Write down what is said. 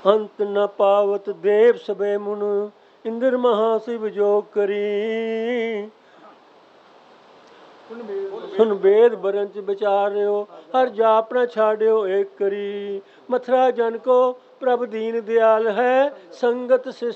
अंत न पावत देव सबे मुन इंद्र महाशिव जोग करी। सुन वेद बरंच विचार्यो हर जाप न छाड्यो एक करी। मथुरा जन को प्रभ दीन दयाल है संगत से